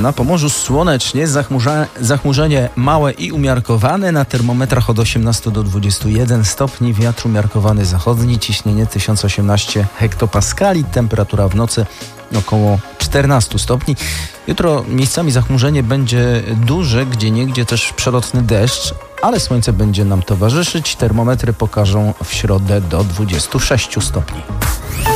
Na Pomorzu słonecznie, zachmurzenie małe i umiarkowane, na termometrach od 18 do 21 stopni, wiatr umiarkowany zachodni, ciśnienie 1018 hektopaskali, temperatura w nocy około 14 stopni. Jutro miejscami zachmurzenie będzie duże, gdzieniegdzie też przelotny deszcz, ale słońce będzie nam towarzyszyć. Termometry pokażą w środę do 26 stopni.